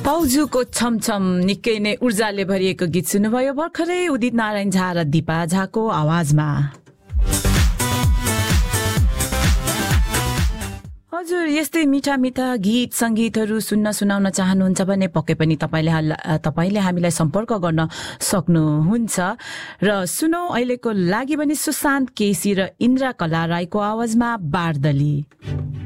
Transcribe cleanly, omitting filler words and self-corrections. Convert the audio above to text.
पाउजुको छमछम निकै नै ऊर्जाले भरिएको गीत सुन्नुभयो भर्खरै उदित नारायण झा र दिपा झाको आवाजमा। हजुर यस्तै मिठा मिठा गीत संगीतहरू सुनाउन चाहनुहुन्छ भने पक्कै पनि तपाईले हामीलाई सम्पर्क गर्न सक्नुहुन्छ। र सुनौ अहिलेको लागि भने सुशान्त केसी र इन्द्रा कला राईको आवाजमा बारदली।